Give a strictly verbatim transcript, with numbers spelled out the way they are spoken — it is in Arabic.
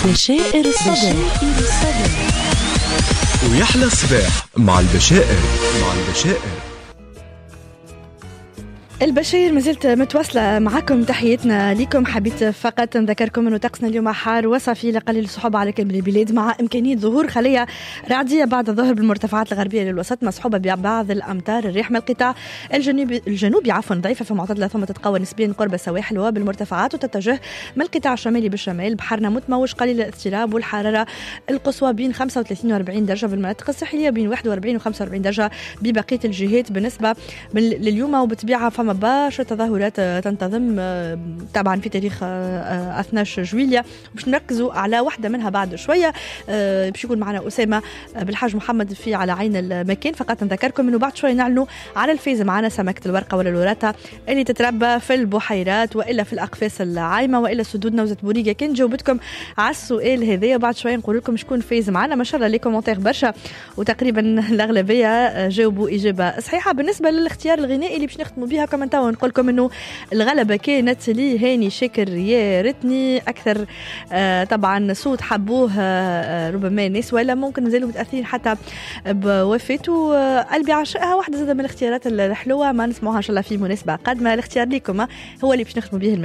بشائر الصباح. ويحلى الصباح مع البشائر مع البشائر البشير مازلت متواصلة معكم. تحياتنا لكم. حبيت فقط نذكركم أنه طقسنا اليوم حار وصفي لقليل الصحوبة على كامل البلاد، مع إمكانية ظهور خلية رعدية بعد الظهر بالمرتفعات الغربية للوسط، مصحوبة ببعض الأمطار. الريح من القطاع الجنوبي الجنوبي عفوا ضعيفة في معتدلة، ثم تتقوى نسبيا قرب السواحل وبالمرتفعات، وتتجه من القطاع الشمالي بالشمال. بحرنا متموج قليل الاضطراب، والحرارة القصوى بين خمسة وثلاثين وأربعين درجة بالمناطق الساحلية، بين واحد وأربعين وخمسة وأربعين درجة ببقية الجهات. بالنسبة لليوم وبطبيعة فما باشا تظاهرات تنتظم طبعا في تاريخ اثني عشر جويلية، باش نركزوا على واحدة منها بعد شوية. باش يكون معنا أسامة بالحاج محمد في على عين المكان. فقط نذكركم انه بعد شوية نعلنوا على الفايز معنا سمكة الورقة ولا الوراتا اللي تتربى في البحيرات والا في الاقفاص العايمة والا سدود نوزة بوريقة. كان جاوبتكم على السؤال هذا بعد شوية نقول لكم شكون فايز معنا. ما شاء الله لي كومونتير برشا، وتقريبا الأغلبية جاوبوا إجابة صحيحة. بالنسبة للاختيار الغنائي اللي باش نختموا بها كمان توا نقول لكم انه الغلبة كانت لي هاني شاكر يا ريتني اكثر. آه طبعا صوت حبوه آه ربما الناس ولا ممكن نزلوا متاثرين حتى بوفاته. آه قلبي عاشقها واحدة زادة من الاختيارات الحلوة، ما نسمعوها ان شاء الله في مناسبة قادمة. الاختيار لكم هو اللي باش نختموا به.